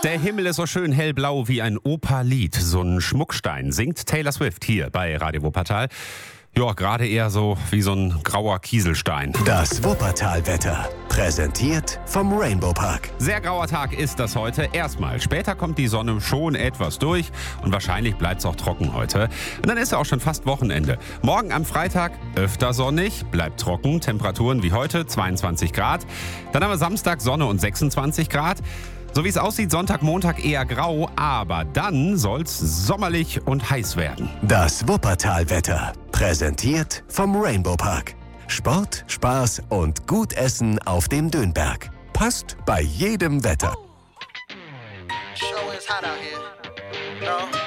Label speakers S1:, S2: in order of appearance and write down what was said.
S1: Der Himmel ist so schön hellblau wie ein Opalid, so ein Schmuckstein, singt Taylor Swift hier bei Radio Wuppertal. Ja, gerade eher so wie so ein grauer Kieselstein.
S2: Das Wuppertal-Wetter, präsentiert vom Rainbow Park.
S1: Sehr grauer Tag ist das heute. Erstmal, später kommt die Sonne schon etwas durch und wahrscheinlich bleibt es auch trocken heute. Und dann ist ja auch schon fast Wochenende. Morgen am Freitag öfter sonnig, bleibt trocken, Temperaturen wie heute 22 Grad. Dann haben wir Samstag Sonne und 26 Grad. So wie es aussieht, Sonntag, Montag eher grau, aber dann soll's sommerlich und heiß werden.
S2: Das Wuppertal-Wetter, präsentiert vom Rainbow Park. Sport, Spaß und gut Essen auf dem Dönberg. Passt bei jedem Wetter.
S3: Show is hot out here. No.